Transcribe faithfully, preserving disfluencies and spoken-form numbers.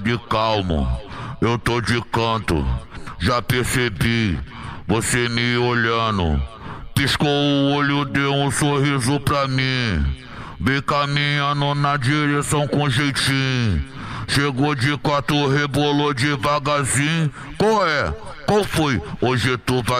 de calmo, eu tô de canto, já percebi, você me olhando. Piscou o olho, deu um sorriso pra mim. Vem caminhando na direção com jeitinho. Chegou de quatro, rebolou devagarzinho. Qual é? Qual foi? Hoje tu vai